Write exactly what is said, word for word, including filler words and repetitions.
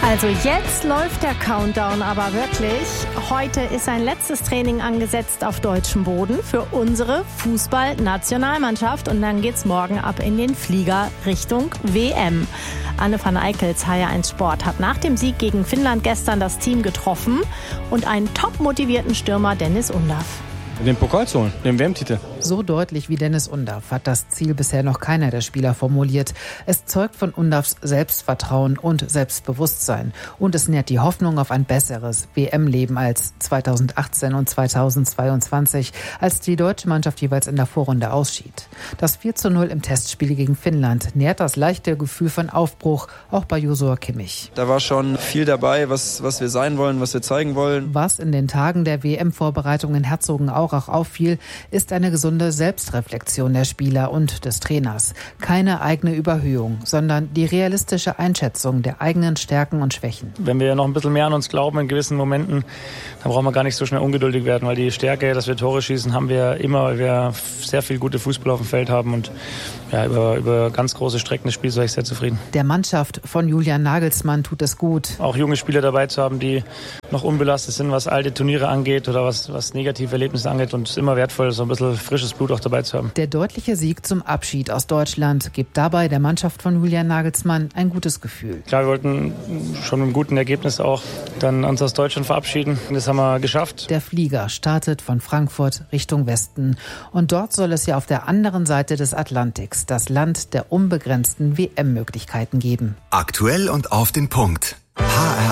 Also jetzt läuft der Countdown aber wirklich. Heute ist ein letztes Training angesetzt auf deutschem Boden für unsere Fußballnationalmannschaft. Und dann geht's morgen ab in den Flieger Richtung W M. Anne van Eickels, H R eins Sport, hat nach dem Sieg gegen Finnland gestern das Team getroffen und einen top motivierten Stürmer Dennis Undav. Den Pokal zu holen, den W M-Titel. So deutlich wie Dennis Undav hat das Ziel bisher noch keiner der Spieler formuliert. Es zeugt von Undavs Selbstvertrauen und Selbstbewusstsein. Und es nährt die Hoffnung auf ein besseres W M-Leben als zweitausendachtzehn und zweitausendzweiundzwanzig, als die deutsche Mannschaft jeweils in der Vorrunde ausschied. Das vier zu null im Testspiel gegen Finnland nährt das leichte Gefühl von Aufbruch, auch bei Joshua Kimmich. Da war schon viel dabei, was, was wir sein wollen, was wir zeigen wollen. Was in den Tagen der W M-Vorbereitung in Herzogenaurach auch auffiel, ist eine gesunde Selbstreflexion der Spieler und des Trainers. Keine eigene Überhöhung, sondern die realistische Einschätzung der eigenen Stärken und Schwächen. Wenn wir noch ein bisschen mehr an uns glauben in gewissen Momenten, dann brauchen wir gar nicht so schnell ungeduldig werden, weil die Stärke, dass wir Tore schießen, haben wir immer, weil wir sehr viel gute Fußball auf dem Feld haben und ja, über, über ganz große Strecken des Spiels war ich sehr zufrieden. Der Mannschaft von Julian Nagelsmann tut es gut. Auch junge Spieler dabei zu haben, die noch unbelastet sind, was alte Turniere angeht oder was, was negative Erlebnisse angeht. Und es ist immer wertvoll, so ein bisschen frisches Blut auch dabei zu haben. Der deutliche Sieg zum Abschied aus Deutschland gibt dabei der Mannschaft von Julian Nagelsmann ein gutes Gefühl. Klar, wir wollten schon mit einem guten Ergebnis auch dann uns aus Deutschland verabschieden. Das haben wir geschafft. Der Flieger startet von Frankfurt Richtung Westen. Und dort soll es ja auf der anderen Seite des Atlantiks das Land der unbegrenzten W M-Möglichkeiten geben. Aktuell und auf den Punkt. H R